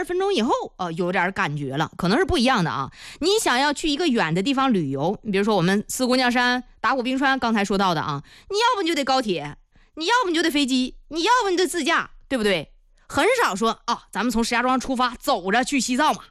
分钟以后有点感觉了，可能是不一样的啊。你想要去一个远的地方旅游，比如说我们四姑娘山、打鼓冰川刚才说到的啊，你要不你就得高铁，你要不你就得飞机，你要不你就自驾，对不对？很少说咱们从石家庄出发走着去西藏嘛。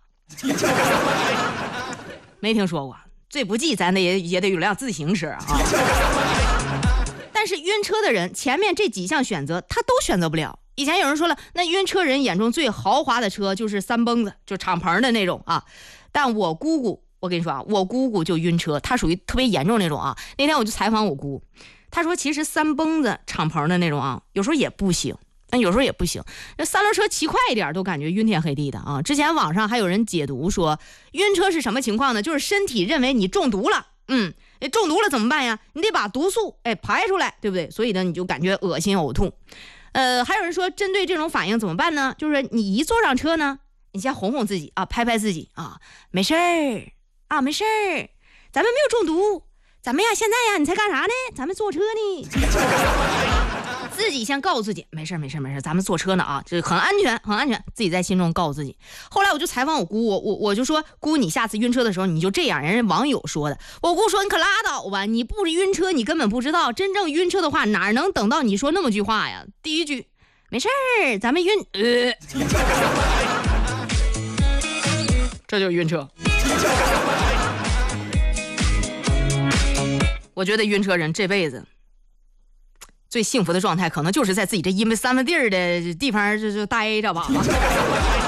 没听说过，最不济咱也得有辆自行车啊。但是晕车的人前面这几项选择他都选择不了。以前有人说了，那晕车人眼中最豪华的车就是三蹦子，就敞篷的那种啊。但我姑姑，我跟你说啊，我姑姑就晕车，她属于特别严重那种啊。那天我就采访我姑，她说其实三蹦子敞篷的那种啊，有时候也不行，有时候也不行。那三轮车骑快一点都感觉晕天黑地的啊。之前网上还有人解读说，晕车是什么情况呢？就是身体认为你中毒了，中毒了怎么办呀？你得把毒素排出来，对不对？所以呢，你就感觉恶心呕吐。还有人说，针对这种反应怎么办呢？就是你一坐上车呢，你先哄哄自己啊，拍拍自己啊，没事儿啊，没事儿，咱们没有中毒，咱们呀现在呀你才干啥呢？咱们坐车呢。自己先告诉自己没事没事没事，咱们坐车呢啊，这很安全很安全，自己在心中告诉自己。后来我就采访我姑，我就说，姑你下次晕车的时候你就这样。人家网友说的，我姑说你可拉倒吧，你不晕车你根本不知道，真正晕车的话哪能等到你说那么句话呀。第一句没事儿，咱们晕这就晕车。我觉得晕车人这辈子最幸福的状态，可能就是在自己这因为三分地儿的地方就待着吧。